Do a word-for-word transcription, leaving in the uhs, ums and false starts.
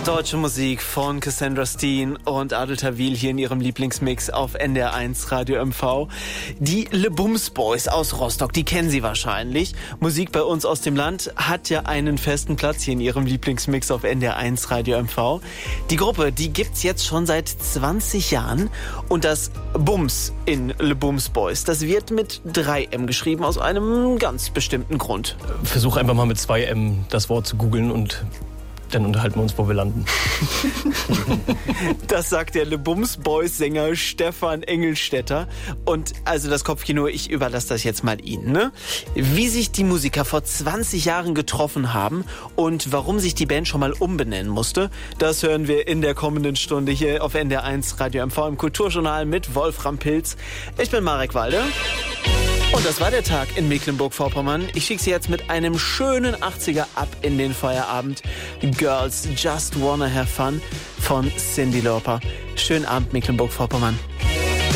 Deutsche Musik von Cassandra Steen und Adel Tawil hier in ihrem Lieblingsmix auf N D R eins Radio M V. Die Le Bums Boys aus Rostock, die kennen Sie wahrscheinlich. Musik bei uns aus dem Land hat ja einen festen Platz hier in ihrem Lieblingsmix auf N D R eins Radio M V. Die Gruppe, die gibt's jetzt schon seit zwanzig Jahren und das Bums in Le Bums Boys, das wird mit drei M geschrieben aus einem ganz bestimmten Grund. Versuch einfach mal mit zwei M das Wort zu googeln und dann unterhalten wir uns, wo wir landen. Das sagt der Le Bums Boys Sänger Stefan Engelstetter. Und also das Kopfkino, ich überlasse das jetzt mal Ihnen, ne? Wie sich die Musiker vor zwanzig Jahren getroffen haben und warum sich die Band schon mal umbenennen musste, das hören wir in der kommenden Stunde hier auf N D R eins Radio M V im Kulturjournal mit Wolfram Pilz. Ich bin Marek Walde. Und das war der Tag in Mecklenburg-Vorpommern. Ich schicke Sie jetzt mit einem schönen achtziger ab in den Feierabend. Girls Just Wanna Have Fun von Cyndi Lauper. Schönen Abend, Mecklenburg-Vorpommern.